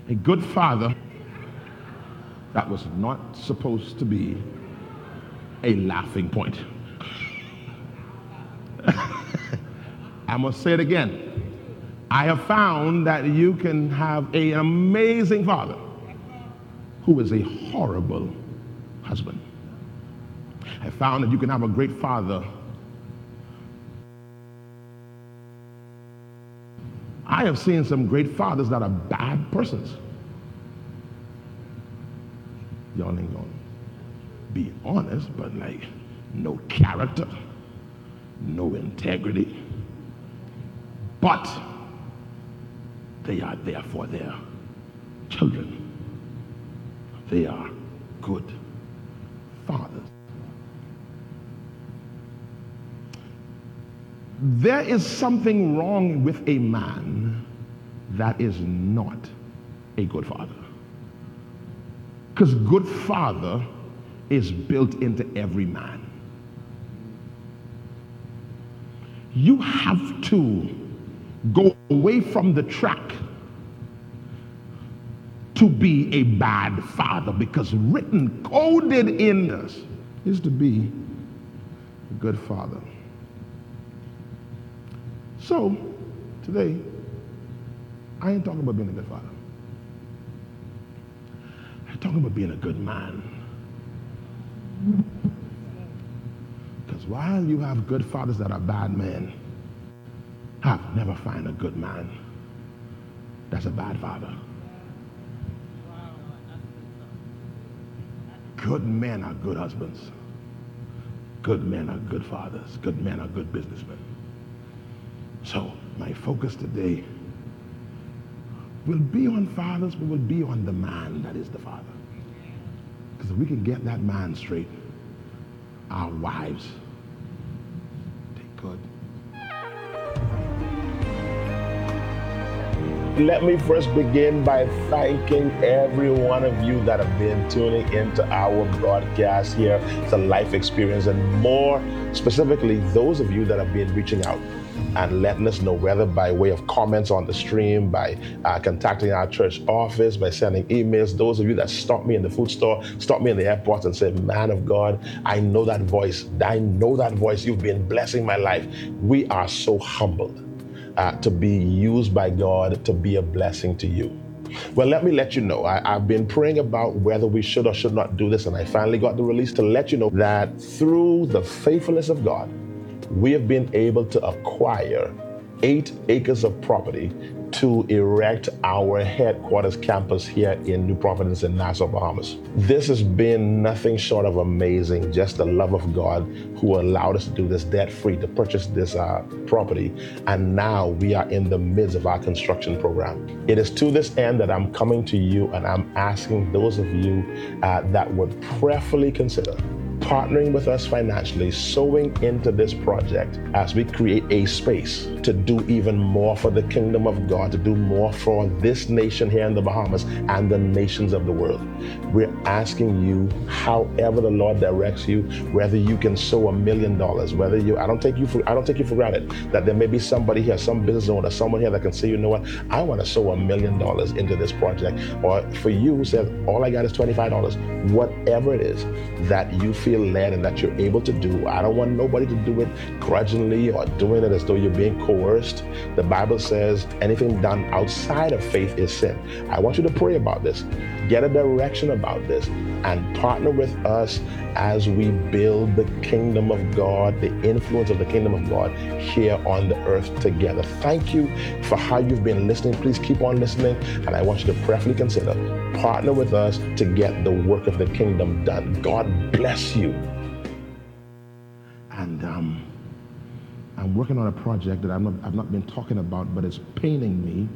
A good father, that was not supposed to be a laughing point. I must say it again. I have found that you can have an amazing father who is a horrible husband. I found that you can have a great father. I have seen some great fathers that are bad persons. Y'all ain't gonna be honest, but like no character, no integrity, but they are there for their children. They are good fathers. There is something wrong with a man that is not a good father. Because good father is built into every man. You have to go away from the track to be a bad father, because written, coded in us is to be a good father. So, today, I ain't talking about being a good father. I'm talking about being a good man. Because while you have good fathers that are bad men, I've never found a good man that's a bad father. Good men are good husbands. Good men are good fathers. Good men are good businessmen. So my focus today will be on fathers, but will be on the man that is the father. Because if we can get that man straight, our wives take good. Let me first begin by thanking every one of you that have been tuning into our broadcast here. It's a life experience, and more specifically, those of you that have been reaching out and letting us know, whether by way of comments on the stream, by contacting our church office, by sending emails. Those of you that stopped me in the food store, stopped me in the airport and said, man of God, I know that voice. I know that voice. You've been blessing my life. We are so humbled to be used by God to be a blessing to you. Well, let me let you know, I've been praying about whether we should or should not do this, and I finally got the release to let you know that through the faithfulness of God, we have been able to acquire 8 acres of property to erect our headquarters campus here in New Providence in Nassau, Bahamas. This has been nothing short of amazing, just the love of God who allowed us to do this debt-free, to purchase this property. And now we are in the midst of our construction program. It is to this end that I'm coming to you and I'm asking those of you that would prayerfully consider partnering with us financially, sowing into this project as we create a space to do even more for the kingdom of God, to do more for this nation here in the Bahamas and the nations of the world. We're asking you, however the Lord directs you, whether you can sow $1 million, whether you, I don't take you for granted that there may be somebody here, some business owner, someone here that can say, you know what, I want to sow $1 million into this project. Or for you who says, all I got is $25, whatever it is that you feel led and that you're able to do. I don't want nobody to do it grudgingly or doing it as though you're being coerced. The Bible says anything done outside of faith is sin. I want you to pray about this, get a direction about this, and partner with us as we build the kingdom of God, the influence of the kingdom of God here on the earth together. Thank you for how you've been listening. Please keep on listening, and I want you to prayerfully consider partner with us to get the work of the kingdom done. God bless you. And I'm working on a project that I've not been talking about, but it's paining me.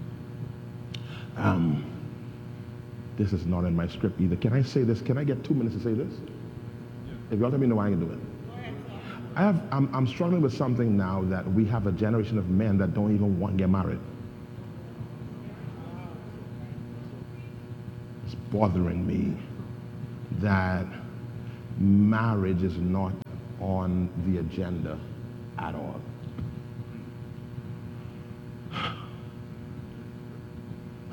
This is not in my script either. Can I say this? Can I get 2 minutes to say this? Yeah. If y'all let me know, I can do it. I'm struggling with something now, that we have a generation of men that don't even want to get married. It's bothering me that marriage is not on the agenda at all.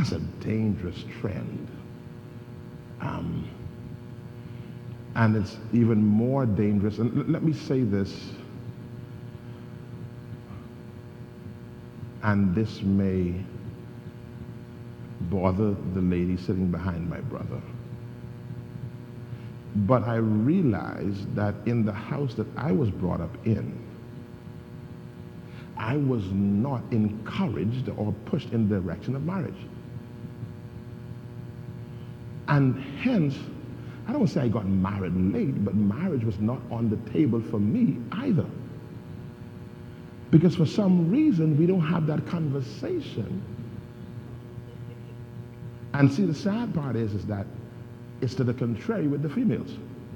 That's a dangerous trend. And it's even more dangerous. And let me say this, and this may bother the lady sitting behind my brother. But I realized that in the house that I was brought up in, I was not encouraged or pushed in the direction of marriage. And hence, I don't want to say I got married late, but marriage was not on the table for me either. Because for some reason, we don't have that conversation. And see, the sad part is that it's to the contrary with the females.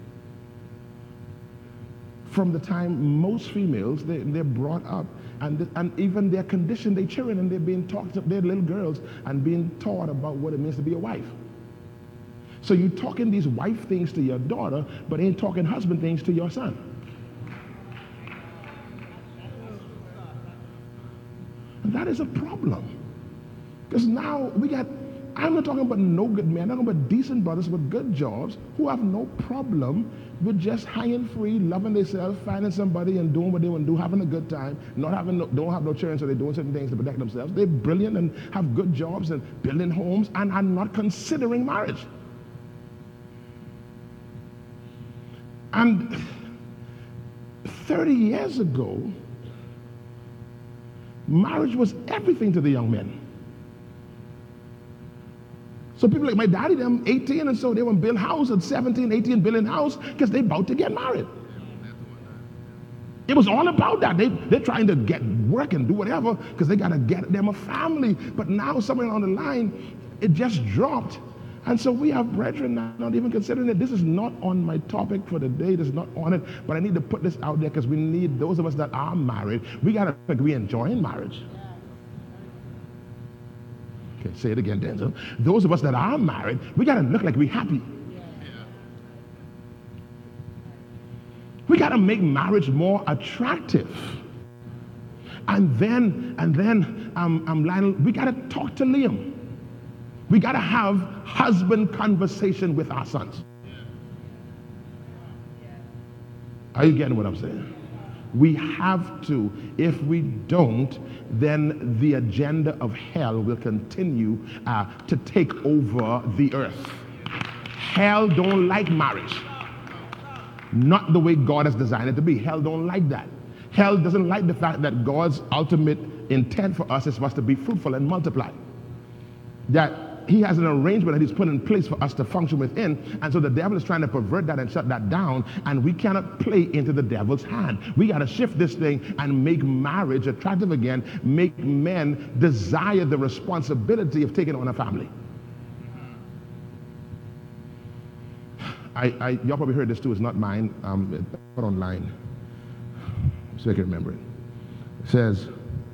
From the time most females, they're brought up, and even they're conditioned, they're children, and they're being taught, they're little girls, and being taught about what it means to be a wife. So you're talking these wife things to your daughter, but ain't talking husband things to your son. And that is a problem. Because now I'm not talking about no good men, I'm talking about decent brothers with good jobs who have no problem with just hanging free, loving themselves, finding somebody and doing what they want to do, having a good time, don't have no children, so they're doing certain things to protect themselves. They're brilliant and have good jobs and building homes and are not considering marriage. And 30 years ago, marriage was everything to the young men. So people like my daddy, them 18, and so they want to build house at 17, 18, building house because they're about to get married. It was all about that. They're trying to get work and do whatever because they got to get them a family. But now somewhere on the line, it just dropped. And so we have brethren now not even considering it. This is not on my topic for the day. This is not on it. But I need to put this out there because we need those of us that are married. We got to think we're enjoying marriage. Okay, say it again, Denzel. Those of us that are married, we got to look like we're happy. We got to make marriage more attractive. And then, Lionel, we got to talk to Liam. We got to have husband conversation with our sons. Are you getting what I'm saying? We have to. If we don't, then the agenda of hell will continue to take over the earth. Hell don't like marriage. Not the way God has designed it to be. Hell don't like that. Hell doesn't like the fact that God's ultimate intent for us is for us to be fruitful and multiply. That he has an arrangement that he's put in place for us to function within, and so the devil is trying to pervert that and shut that down, and we cannot play into the devil's hand. We got to shift this thing and make marriage attractive again, make men desire the responsibility of taking on a family. Y'all probably heard this too, it's not mine, put online so I can remember it. It says,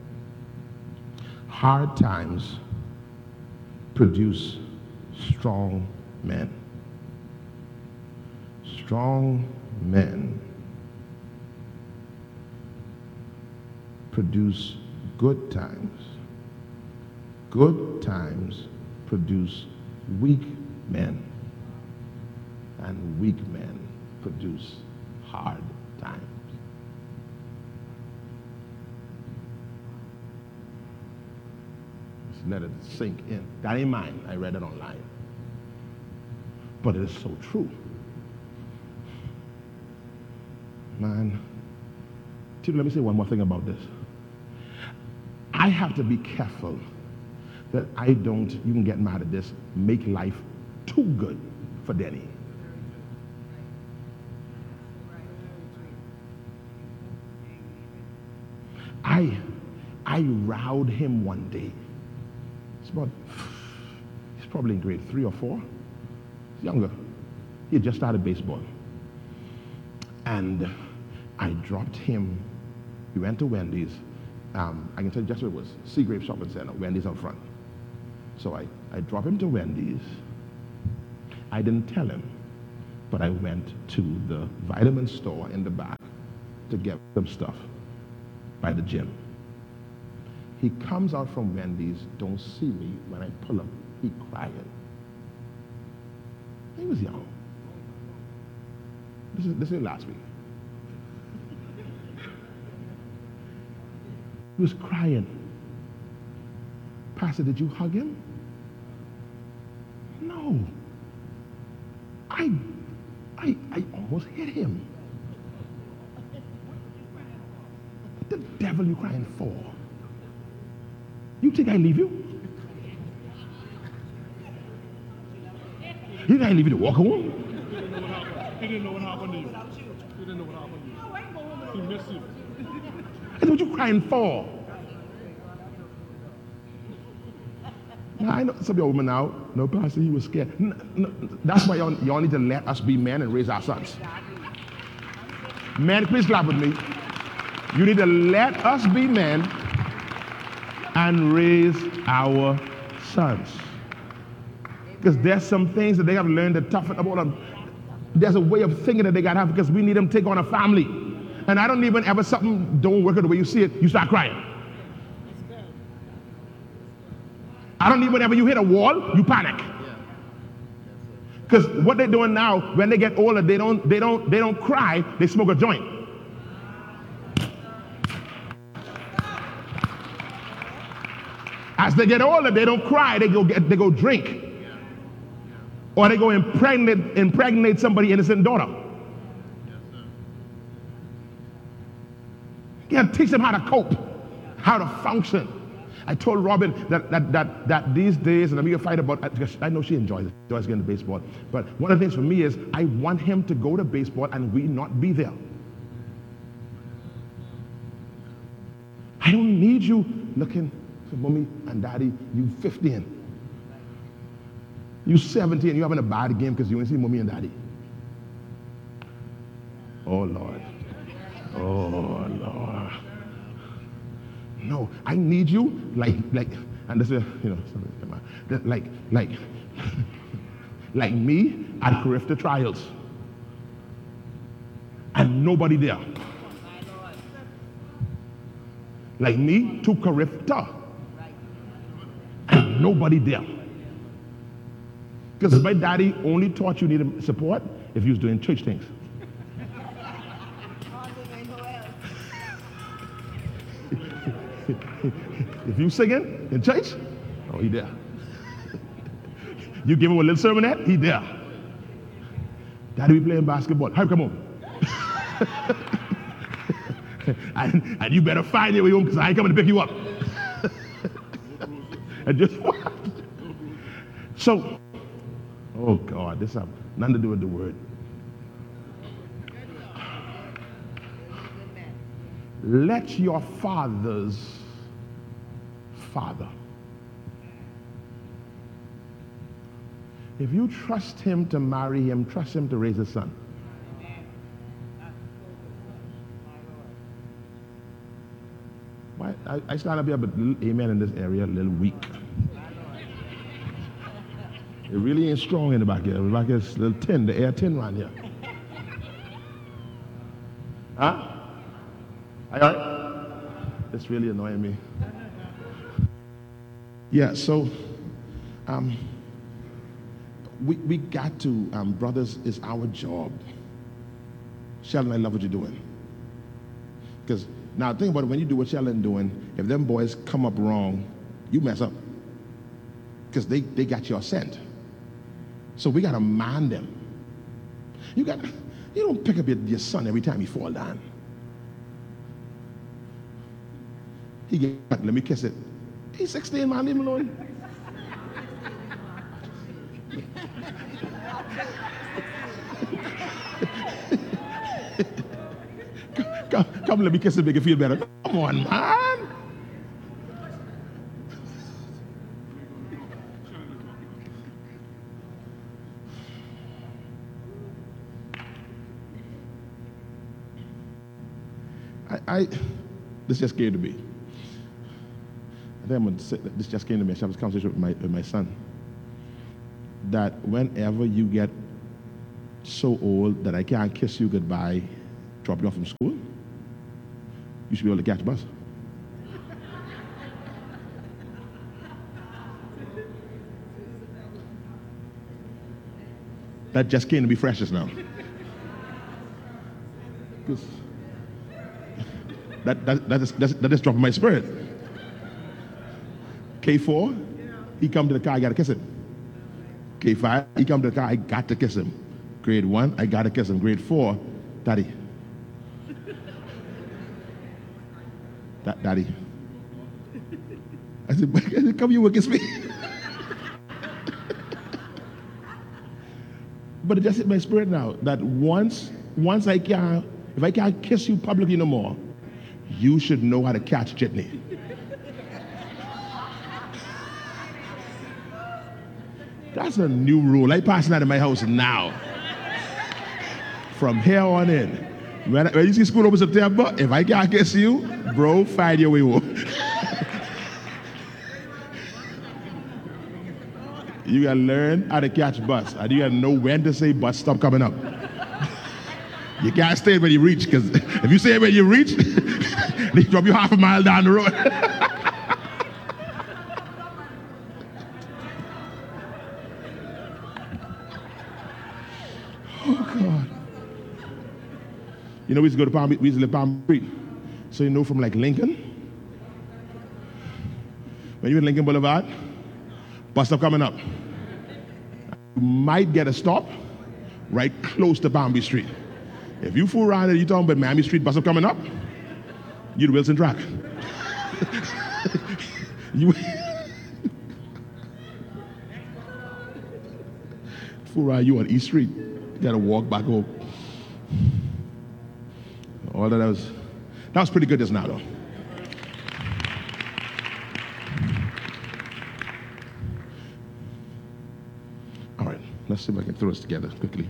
hard times produce strong men. Strong men produce good times. Good times produce weak men. And weak men produce hard times. Let it sink in. That ain't mine. I read it online. But it is so true. Man, let me say one more thing about this. I have to be careful that I don't, you can get mad at this, make life too good for Denny. I rowed him one day. He's probably in grade 3 or 4. He's younger. He had just started baseball. And I dropped him. We went to Wendy's. I can tell you just what it was. Seagrave Shopping Center, Wendy's out front. So I dropped him to Wendy's. I didn't tell him, but I went to the vitamin store in the back to get some stuff by the gym. He comes out from Wendy's, don't see me when I pull up He crying. He was young. This is last week. He was crying. Pastor, did you hug him? No. I almost hit him. What the devil you crying for? You think I leave you? You think I leave you to walk home? He didn't know what happened to you. He didn't know what happened to you. He missed you. That's what you crying for. Now, I know some of your women now, no, Pastor, he was scared. No, that's why y'all need to let us be men and raise our sons. Men, please clap with me. You need to let us be men and raise our sons. Because there's some things that they have to learn to toughen about them. There's a way of thinking that they got to have because we need them to take on a family. And I don't even ever something don't work out the way you see it, you start crying. I don't need whenever you hit a wall, you panic. Because what they're doing now, when they get older, they don't cry, they smoke a joint. As they get older, they don't cry, they go drink. Or they go impregnate somebody's innocent daughter. You gotta teach them how to cope, how to function. I told Robin that these days, and I'm going to fight about it because I know she enjoys getting to baseball. But one of the things for me is I want him to go to baseball and we not be there. I don't need you looking for mommy and daddy. You 15. You 17. You having a bad game because you ain't see mommy and daddy. Oh Lord. Oh Lord. No, I need you like, and this is, like me at Carifta Trials, and nobody there. Like me to Carifta, and nobody there. Because my daddy only taught you needed support if you was doing church things. If you singing in church, oh, he there. You give him a little sermonette, he there. Daddy, we playing basketball. Hurry, come on. and you better find your way home because I ain't coming to pick you up. And just so, oh God, this has nothing to do with the word. Let your father's father. If you trust him to marry him, trust him to raise a son. Why? I stand up here, but amen in this area, a little weak. It really ain't strong in the back here. The back is a little tin, the air tin around here. Huh? All right? It's really annoying me. Yeah, so we got to, brothers, it's our job. Sheldon, I love what you're doing. Because now think about it, when you do what Sheldon doing, if them boys come up wrong, you mess up. Because they got your scent. So we got to man them. You don't pick up your son every time he fall down. He get, let me kiss it. He's 16, man, leave him alone. Come, let me kiss it, make it feel better. Come on, man. This just came to me. I think I'm going to say this just came to me. I had this conversation with my son. That whenever you get so old that I can't kiss you goodbye, drop you off from school, you should be able to catch a bus. That just came to be fresh just now. 'Cause that just dropped in my spirit. K4, he come to the car, I gotta kiss him. K5, he come to the car, I got to kiss him. Grade 1, I gotta kiss him. Grade 4, Daddy. Daddy. I said, come you will kiss me. But it just hit my spirit now that once if I can't kiss you publicly no more, you should know how to catch Jitney. That's a new rule. I passing that in my house now. From here on in. When you see school over September, if I can't kiss you, bro, find your way home. You gotta learn how to catch bus. And you gotta know when to say bus stop coming up. You can't stay when you reach, because if you say when you reach, they drop you half a mile down the road. Oh God. You know, we used to go to we used to live Palm Street. So you know from like Lincoln, when you're in Lincoln Boulevard, bus stop coming up. You might get a stop right close to Palm Beach Street. If you fool around and you talking about Miami Street bus stop coming up, you're the Wilson track. You fool around you on East Street, you gotta walk back home. All that was pretty good just now though. Let's see if I can throw this together quickly.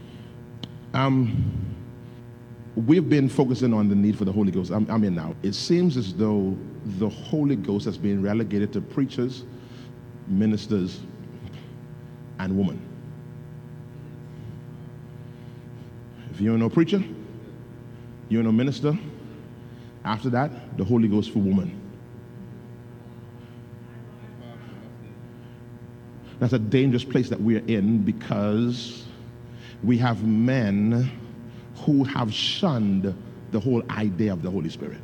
We've been focusing on the need for the Holy Ghost. I'm in now. It seems as though the Holy Ghost has been relegated to preachers, ministers, and women. If you're no preacher, you're no minister, after that, the Holy Ghost for woman. That's a dangerous place that we're in because we have men who have shunned the whole idea of the Holy Spirit.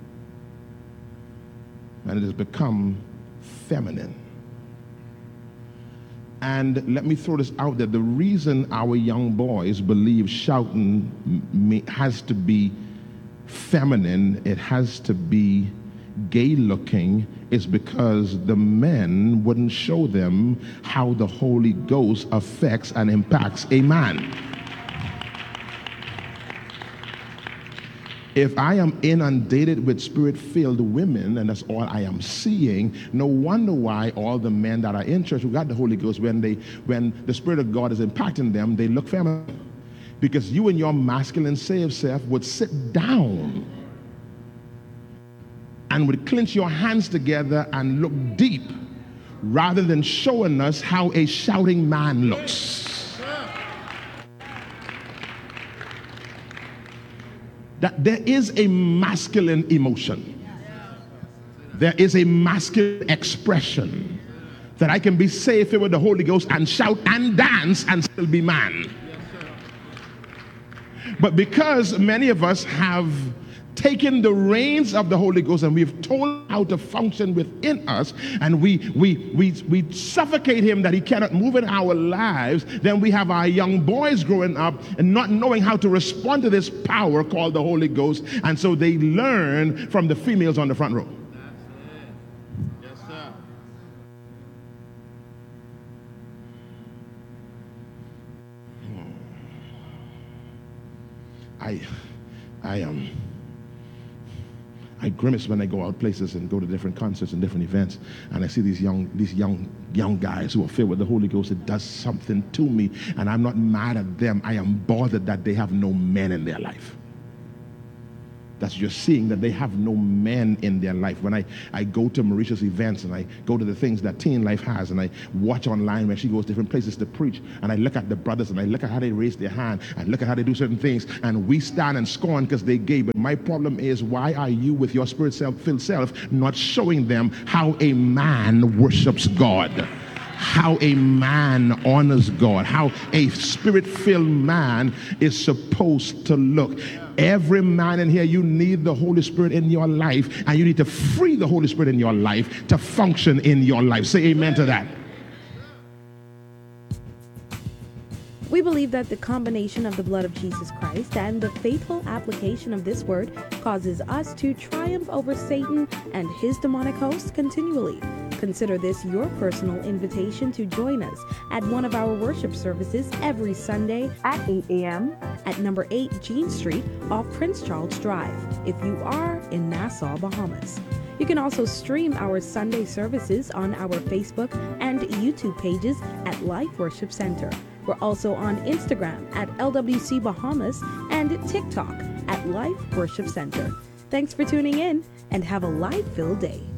And it has become feminine. And let me throw this out there. The reason our young boys believe shouting has to be feminine, it has to be gay looking, is because the men wouldn't show them how the Holy Ghost affects and impacts a man. If I am inundated with spirit-filled women, and that's all I am seeing, no wonder why all the men that are in church who got the Holy Ghost, when the Spirit of God is impacting them, they look feminine. Because you and your masculine saved self would sit down and would clench your hands together and look deep rather than showing us how a shouting man looks. That there is a masculine emotion. There is a masculine expression that I can be saved with the Holy Ghost and shout and dance and still be man. But because many of us have taken the reins of the Holy Ghost and we've told how to function within us, and we suffocate him that he cannot move in our lives, then we have our young boys growing up and not knowing how to respond to this power called the Holy Ghost, and so they learn from the females on the front row. That's it. Yes, sir. I grimace when I go out places and go to different concerts and different events, and I see these young guys who are filled with the Holy Ghost. It does something to me, and I'm not mad at them. I am bothered that they have no men in their life. That's just seeing that they have no men in their life. When I go to Mauritius events and I go to the things that Teen Life has, and I watch online when she goes different places to preach, and I look at the brothers and I look at how they raise their hand and look at how they do certain things, and we stand and scorn because they gay. But my problem is, why are you with your spirit filled self not showing them how a man worships God? how a man honors God, how a spirit-filled man is supposed to look. Every man in here, you need the Holy Spirit in your life, and you need to free the Holy Spirit in your life to function in your life. Say amen to that. We believe that the combination of the blood of Jesus Christ and the faithful application of this word causes us to triumph over Satan and his demonic hosts continually. Consider this your personal invitation to join us at one of our worship services every Sunday at 8 a.m. at number 8 Jean Street off Prince Charles Drive, if you are in Nassau, Bahamas. You can also stream our Sunday services on our Facebook and YouTube pages at Life Worship Center. We're also on Instagram at LWC Bahamas and TikTok at Life Worship Center. Thanks for tuning in and have a life-filled day.